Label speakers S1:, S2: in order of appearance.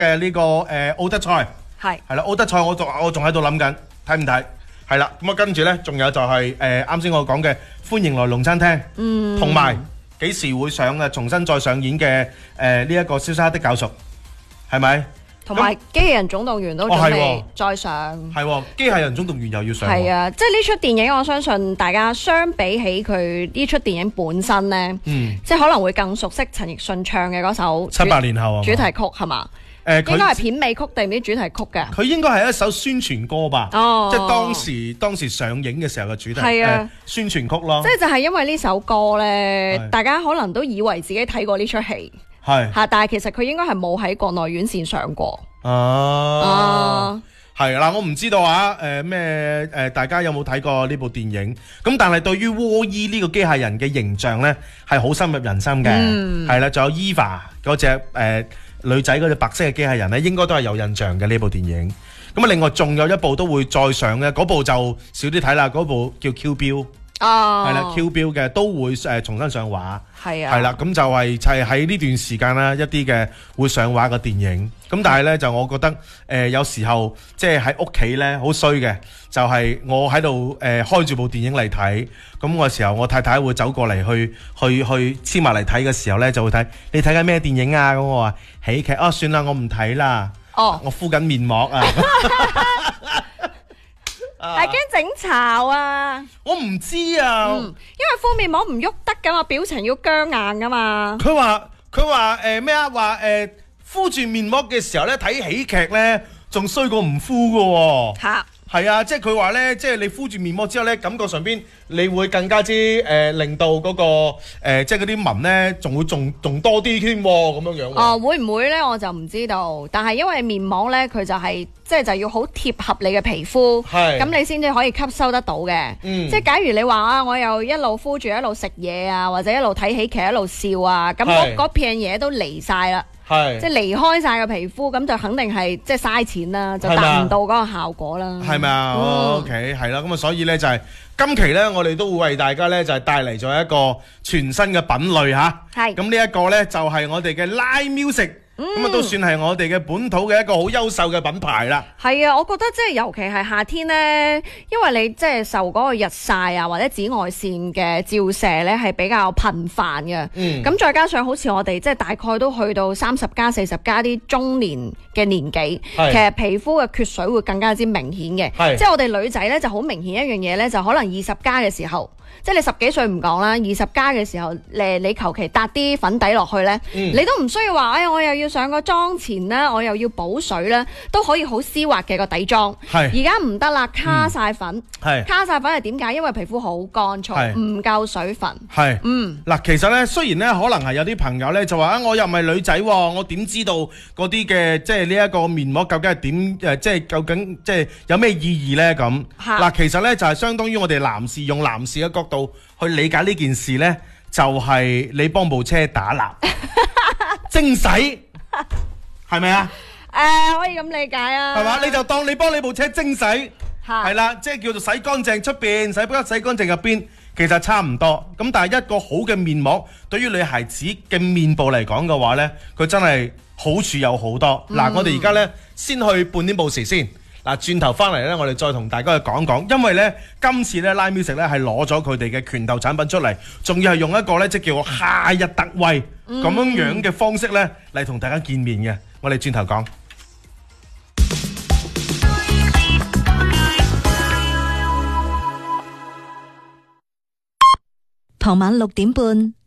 S1: 嘅呢個奧德賽係啦，奧德賽我仲喺度諗緊睇唔睇？係啦，咁啊跟住咧，仲有就係啱先我講嘅歡迎來龍餐廳，同埋幾時會重新再上演嘅呢一個消失的教熟，係咪？
S2: 同埋機器人總動員都準備再上，
S1: 係機械人總動員又要上，
S2: 係啊！即係呢出電影，我相信大家相比起佢呢出電影本身咧，即係可能會更熟悉陳奕迅唱嘅嗰首
S1: 700年後
S2: 主題曲係嘛？應該係片尾曲定唔知主題曲嘅？佢
S1: 應該係一首宣傳歌吧？即係當時上映嘅時候嘅主題宣傳曲咯。
S2: 即係就係因為呢首歌咧，大家可能都以為自己睇過呢出戲。但係其實佢應該係冇喺國內院線上過。
S1: 係啦，我唔知道大家有冇睇過呢部電影？咁但係對於WALL-E呢個機械人嘅形象呢，係好深入人心嘅。係啦，仲有 Eva 嗰隻女仔嗰隻白色嘅機械人呢，應該都係有印象嘅呢部電影。咁啊，另外仲有一部都會再上嘅，嗰部就少啲睇啦。嗰部叫 Q 標。係啦 ，Q 標嘅都會重新上畫，係啦，咁就係喺呢段時間啦，一啲嘅會上畫嘅電影。咁但係咧就我覺得有時候即係喺屋企咧好衰嘅，就係我喺度開住部電影嚟睇，咁個時候我太太會走過嚟去黐埋嚟睇嘅時候咧就會睇你睇緊咩電影啊？咁我話喜劇算啦，我唔睇啦，我敷緊面膜啊。
S2: 係驚整巢啊！
S1: 我唔知啊，
S2: 因為敷面膜唔喐得噶嘛，表情要僵硬噶嘛。
S1: 佢話咩啊？話敷住面膜嘅時候咧睇喜劇咧，仲衰過唔敷噶喎。係啊，即係佢話咧，即係你敷住面膜之後咧，感覺上邊你會更加之令到嗰個即係嗰啲紋咧，仲會仲多啲添咁樣樣。
S2: 會唔會咧？我就唔知道。但係因為面膜咧，佢就係即係就要好貼合你嘅皮膚，咁你先至可以吸收得到嘅。即係假如你話我又一路敷住一路食嘢啊，或者一路睇喜劇一路笑啊，咁嗰片嘢都離晒啦。即係離開晒個皮膚，咁就肯定係即係嘥錢啦，就達唔到嗰個效果啦。
S1: 係咪啊？OK，係啦，咁啊，所以咧就係今期咧，我哋都會為大家咧就係帶嚟咗一個全新嘅品類吓。咁呢一個咧就係我哋嘅 Live Music。咁都算係我哋嘅本土嘅一個好優秀嘅品牌啦。
S2: 係啊，我覺得即係尤其係夏天呢，因為你即係受嗰個日曬啊或者紫外線嘅照射呢係比較頻繁嘅。咁再加上好似我哋即係大概都去到30+、40+啲中年嘅年紀，其實皮膚嘅缺水會更加之明顯嘅。即係我哋女仔呢就好明顯一樣嘢呢，就可能20+嘅時候。即係你10幾歲唔講啦，20+嘅時候，你求其搭啲粉底落去咧，你都唔需要話，我又要上個妝前啦，我又要補水啦，都可以好絲滑嘅個底妝。而家唔得啦，卡晒粉，卡晒粉係點解？因為皮膚好乾燥，唔夠水分。
S1: 嗱，其實咧，雖然咧可能係有啲朋友咧就話我又唔係女仔，我點知道嗰啲嘅即係呢一個面膜究竟係點即係究竟即係有咩意義咧？咁嗱，其實咧就係相當於我哋男士用男士嘅角度去理解呢件事呢，就係你幫部車打蠟蒸洗，係咪啊？
S2: 可以咁理解啊。
S1: 係嘛？你就當你幫你部車蒸洗，係啦，即係叫做洗乾淨出邊，洗乾淨入邊，其實差唔多。咁但係一個好嘅面膜，對於女孩子嘅面部嚟講嘅話呢，佢真係好處有好多。嗱，我哋而家呢，先去半點報時先。嗱，轉頭翻嚟咧，我哋再同大家去講講，因為咧今次咧 Live Music 咧係攞咗佢哋嘅拳頭產品出嚟，仲要係用一個咧即係叫夏日特惠咁樣嘅方式咧嚟同大家見面嘅。我哋轉頭講。
S3: 傍晚6點半，